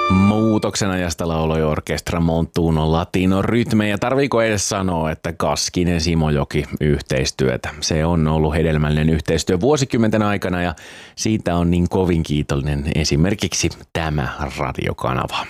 Muutoksen ajasta lauloi orkestra Montuno Latino rytmejä. Tarviiko edes sanoa, että Kaskinen Simojoki yhteistyötä? Se on ollut hedelmällinen yhteistyö vuosikymmenten aikana ja siitä on niin kovin kiitollinen esimerkiksi tämä radiokanava.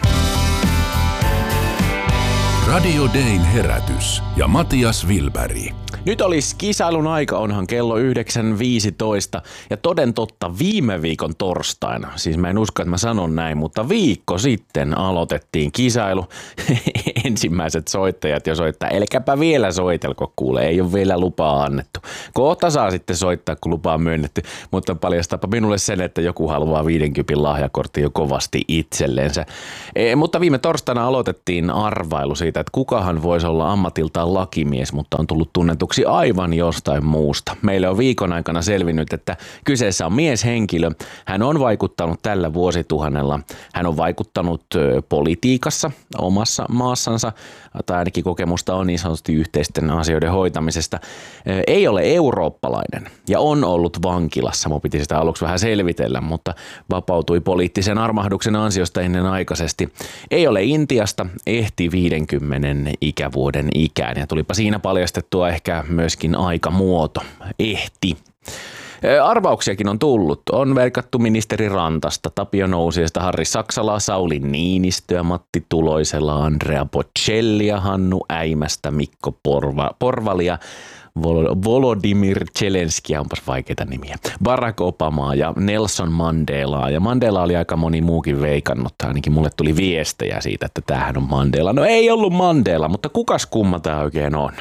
Radio Dayn herätys ja Matias Wilberg. Nyt olisi kisailun aika, onhan kello 9.15 ja toden totta viime viikon torstaina, siis mä en usko, että mä sanon näin, mutta viikko sitten aloitettiin kisailu. Ensimmäiset soittajat jo soittaa, elkäpä vielä soitelko kuule, ei ole vielä lupaa annettu. Kohta saa sitten soittaa, kun lupa on myönnetty, mutta paljastapa minulle sen, että joku haluaa 50 lahjakortti jo kovasti itsellensä. Mutta viime torstaina aloitettiin arvailu siitä, että kukahan voisi olla ammatiltaan lakimies, mutta on tullut tunnetuksi aivan jostain muusta. Meille on viikon aikana selvinnyt, että kyseessä on mieshenkilö. Hän on vaikuttanut tällä vuosituhannella. Hän on vaikuttanut politiikassa omassa maassansa, tai ainakin kokemusta on niin sanotusti yhteisten asioiden hoitamisesta. Ei ole eurooppalainen ja on ollut vankilassa. Mun piti sitä aluksi vähän selvitellä, mutta vapautui poliittisen armahduksen ansiosta ennenaikaisesti. Ei ole Intiasta, ehti 50 ikävuoden ikään ja tulipa siinä paljastettua ehkä myöskin aikamuoto. Ehti. Arvauksiakin on tullut. On verkattu ministeri Rantasta, Tapio Nousiasta, Harri Saksalaa, Sauli Niinistöä, Matti Tuloisella, Andrea Bocellia, Hannu Äimästä, Mikko Porvalia, Volodymyr Zelenskiä, onpas vaikeita nimiä, Barack Obamaa ja Nelson Mandelaa. Ja Mandela oli aika moni muukin veikannut, ainakin mulle tuli viestejä siitä, että tämähän on Mandela. No ei ollut Mandela, mutta kukas kumma tämä oikein on?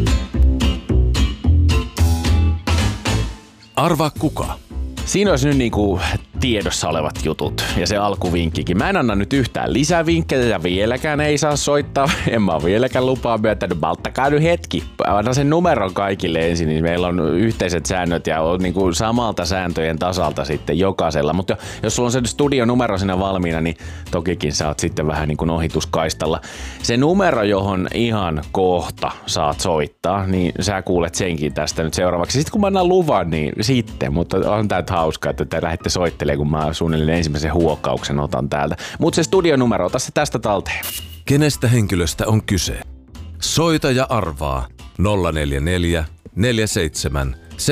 Arvaa kuka? Siinä olisi nyt niinku tiedossa olevat jutut ja se alkuvinkkikin. Mä en anna nyt yhtään lisävinkkejä ja vieläkään ei saa soittaa. En mä ole vieläkään lupaa myöntänyt. Malttakaa nyt hetki. Anna sen numeron kaikille ensin, niin meillä on yhteiset säännöt ja on niinku samalta sääntöjen tasalta sitten jokaisella. Mutta jos sulla on se studionumero siinä valmiina, niin tokikin sä oot sitten vähän niin kuin ohituskaistalla. Se numero, johon ihan kohta saat soittaa, niin sä kuulet senkin tästä nyt seuraavaksi. Sitten kun mä annan luvan, niin sitten. Mutta on tää hauskaa, että te lähdette soittelemaan, kun mä suunnilleen ensimmäisen huokauksen otan täältä. Mutta se studionumero, ota se tästä talteen. Kenestä henkilöstä on kyse? Soita ja arvaa 044 47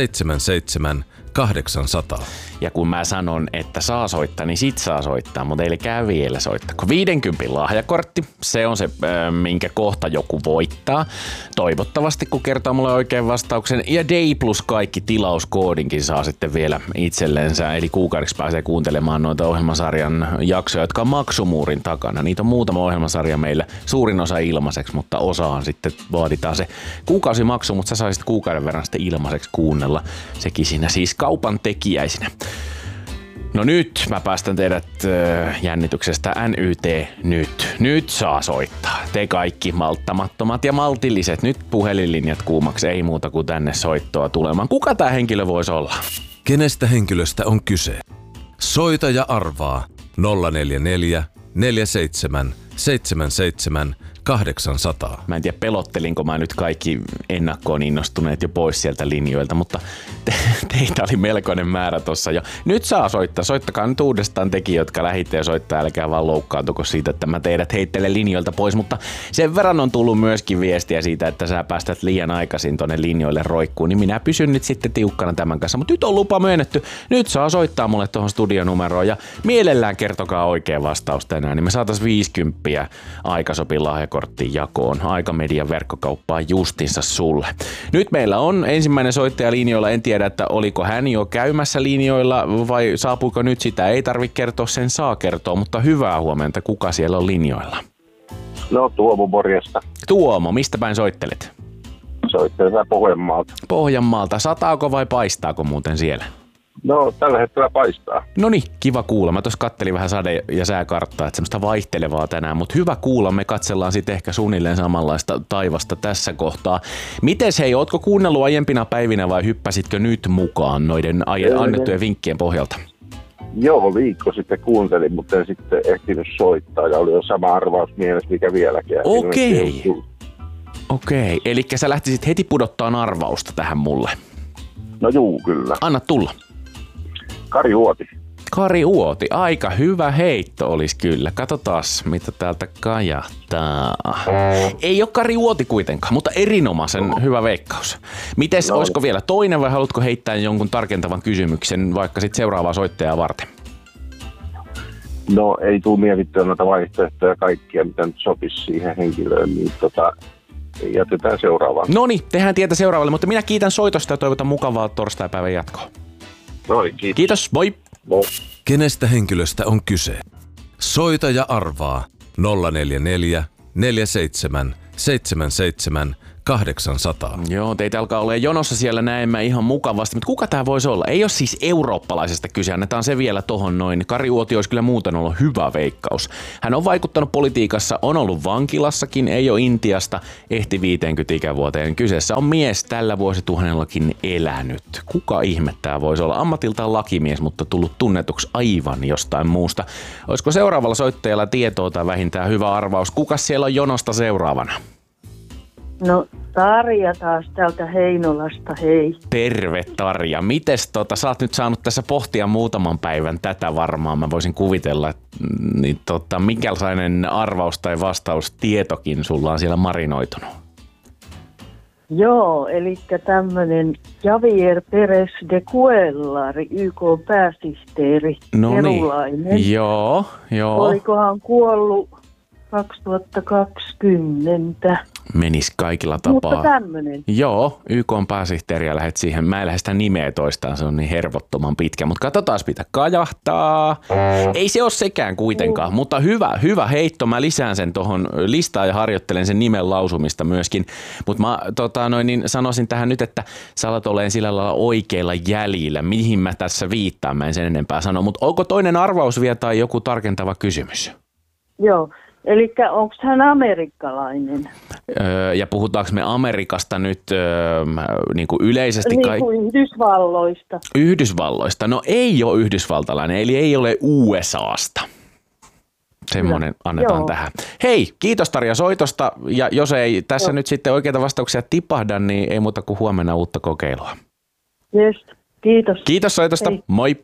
77 800. Ja kun mä sanon, että saa soittaa, niin sit saa soittaa, mutta eikä vielä soittako. 50 lahjakortti, se on se, minkä kohta joku voittaa. Toivottavasti, kun kertoo mulle oikein vastauksen. Ja Day plus kaikki tilauskoodinkin saa sitten vielä itsellensä. Eli kuukaudeksi pääsee kuuntelemaan noita ohjelmasarjan jaksoja, jotka on maksumuurin takana. Niitä on muutama ohjelmasarja meillä. Suurin osa ilmaiseksi, mutta osaan sitten vaaditaan se kuukausimaksu, mutta sä saisit kuukauden verran sitten ilmaiseksi kuunnella. Sekin siinä siis kaupan tekijäisinä. No nyt mä päästän teidät jännityksestä NYT nyt. Nyt saa soittaa. Te kaikki malttamattomat ja maltilliset. Nyt puhelinlinjat kuumaksi, ei muuta kuin tänne soittoa tulemaan. Kuka tää henkilö voisi olla? Kenestä henkilöstä on kyse? Soita ja arvaa 044 47 77 800. Mä en tiedä, pelottelinko mä nyt kaikki ennakkoon innostuneet jo pois sieltä linjoilta, mutta teitä oli melkoinen määrä tossa jo. Nyt saa soittaa. Soittakaa nyt uudestaan tekin, jotka lähitte ja soittaa. Älkää vaan loukkaantuko siitä, että mä teidät heittelen linjoilta pois, mutta sen verran on tullut myöskin viestiä siitä, että sä päästät liian aikaisin tonne linjoille roikkuun, niin minä pysyn nyt sitten tiukkana tämän kanssa. Mutta nyt on lupa myönnetty. Nyt saa soittaa mulle tuohon studionumeroon ja mielellään kertokaa oikea vastaus tänään, niin me saatais 50 aikasopin lahjakorttiin jakoon Aikamedian verkkokauppaan justinsa sulle. Nyt meillä on ensimmäinen soittaja linjoilla. En tiedä, että oliko hän jo käymässä linjoilla vai saapuiko nyt sitä. Ei tarvitse kertoa, sen saa kertoa, mutta hyvää huomenta. Kuka siellä on linjoilla? No Tuomo, morjesta. Tuomo, mistä päin soittelet? Soittelen Pohjanmaalta. Pohjanmaalta. Sataako vai paistaako muuten siellä? No tällä hetkellä paistaa. Noniin, kiva kuulla. Mä tuossa kattelin vähän sade- ja sääkarttaa, että semmoista vaihtelevaa tänään, mutta hyvä kuulla. Me katsellaan sitten ehkä suunnilleen samanlaista taivasta tässä kohtaa. Mites hei, ootko kuunnellut aiempina päivinä vai hyppäsitkö nyt mukaan noiden annettujen vinkkien pohjalta? Joo, viikko sitten kuuntelin, mutta en sitten ehtinyt soittaa ja oli jo sama arvaus mielessä, mikä vieläkin. Okei, eli sä lähtisit heti pudottaan arvausta tähän mulle. No juu, kyllä. Anna tulla. Kari Uotila. Kari Uoti, aika hyvä heitto olisi kyllä. Katsotaas, mitä täältä kajahtaa. Ei ole Kari Uoti kuitenkaan, mutta erinomaisen hyvä veikkaus. Mites, olisiko vielä toinen vai haluatko heittää jonkun tarkentavan kysymyksen vaikka sitten seuraavaa soittajaa varten? No ei tule mietittyä noita vaihtoehtoja kaikkia, mitä nyt sopisi siihen henkilöön, niin jätetään seuraavaan. Noniin, tehdään tietä seuraavalle, mutta minä kiitän soitosta ja toivotan mukavaa torstaipäivän jatkoa. Noin, kiitos. Kiitos, moi! Moi. Kenestä henkilöstä on kyse? Soita ja arvaa 044 47 77 800. Joo, teitä alkaa olla jonossa siellä näemmä ihan mukavasti, mutta kuka tää voisi olla? Ei ole siis eurooppalaisesta kyse, annetaan se vielä tohon noin. Kari Uoti olisi kyllä muuten ollut hyvä veikkaus. Hän on vaikuttanut politiikassa, on ollut vankilassakin, ei ole Intiasta, ehti 50 ikävuoteen. Kyseessä on mies tällä vuosituhannellakin elänyt. Kuka ihmettää voisi olla? Ammatiltaan lakimies, mutta tullut tunnetuksi aivan jostain muusta. Olisiko seuraavalla soittajalla tietoa tai vähintään hyvä arvaus? Kuka siellä on jonosta seuraavana? No Tarja taas täältä Heinolasta, hei. Terve Tarja. Mites sä oot nyt saanut tässä pohtia muutaman päivän tätä varmaan. Mä voisin kuvitella, että minkälainen arvaus tai vastaustietokin sulla on siellä marinoitunut? Joo, eli tämmönen Javier Pérez de Cuellar, YK-pääsihteeri, perulainen. Joo. Olikohan kuollut 2020? Menis kaikilla tapaa. Mutta tämmönen. Joo, YK:n pääsihteeriä lähet siihen. Mä en lähde sitä nimeä toistaan, se on niin hervottoman pitkä. Mutta katsotaan, mitä kajahtaa. Ei se ole sekään kuitenkaan, mutta hyvä heitto. Mä lisään sen tohon listaan ja harjoittelen sen nimen lausumista myöskin. Mutta mä sanoisin tähän nyt, että sä alat olemaan sillä lailla oikeilla jäljillä. Mihin mä tässä viittaan, mä en sen enempää sano. Mutta onko toinen arvaus vielä tai joku tarkentava kysymys? Joo. Eli onko hän amerikkalainen? Ja puhutaanko me Amerikasta nyt niin kuin yleisesti? Niin kuin Yhdysvalloista. Yhdysvalloista? No ei ole yhdysvaltalainen, eli ei ole USAsta. Semmoinen annetaan tähän. Hei, kiitos Tarja soitosta. Ja jos ei tässä nyt sitten oikeita vastauksia tipahda, niin ei muuta kuin huomenna uutta kokeilua. Yes, kiitos. Kiitos soitosta. Hei. Moi.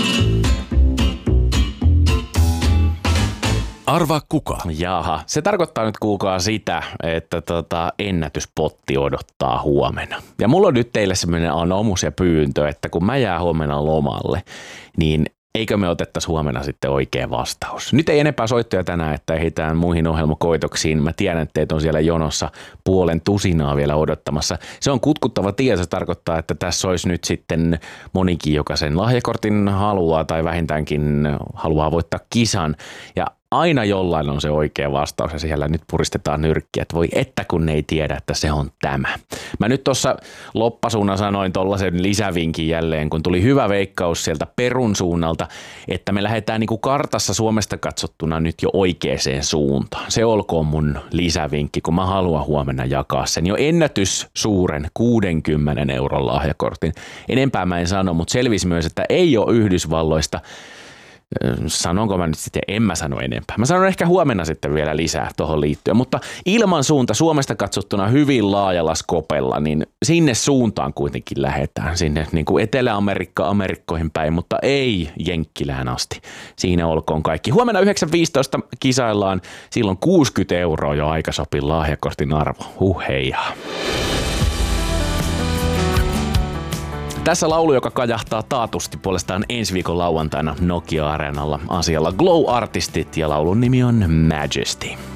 Arvaa kuka? Jaha, se tarkoittaa nyt kuulkaa sitä, että ennätyspotti odottaa huomenna. Ja mulla on nyt teille semmoinen anomus ja pyyntö, että kun mä jään huomenna lomalle, niin eikö me otettaisi huomenna sitten oikea vastaus? Nyt ei enempää soittoja tänään, että ehditään muihin ohjelmakoitoksiin. Mä tiedän, että teitä on siellä jonossa 500 vielä odottamassa. Se on kutkuttava tie, se tarkoittaa, että tässä olisi nyt sitten monikin, joka sen lahjakortin haluaa tai vähintäänkin haluaa voittaa kisan. Ja aina jollain on se oikea vastaus ja siellä nyt puristetaan nyrkkiä, että voi että kun ne ei tiedä, että se on tämä. Mä nyt tuossa loppasuuna sanoin tollasen lisävinkin jälleen, kun tuli hyvä veikkaus sieltä Perun suunnalta, että me lähdetään niin kuin kartassa Suomesta katsottuna nyt jo oikeaan suuntaan. Se olkoon mun lisävinkki, kun mä haluan huomenna jakaa sen jo ennätys suuren 60 € lahjakortin. Enempää mä en sano, mutta selvisi myös, että ei ole Yhdysvalloista. Sanonko mä nyt sitten, en mä sano enempää. Mä sanon ehkä huomenna sitten vielä lisää tuohon liittyen, mutta ilman suunta Suomesta katsottuna hyvin laajalla skopella, niin sinne suuntaan kuitenkin lähdetään, sinne niin kuin Etelä-Amerikkoihin päin, mutta ei Jenkkilään asti. Siinä olkoon kaikki. Huomenna 9.15 kisaillaan, silloin 60 € jo aikasopin lahjakortin arvo. Heijaa. Tässä laulu, joka kajahtaa taatusti puolestaan ensi viikon lauantaina Nokia-areenalla asialla Glow Artistit ja laulun nimi on Majesty.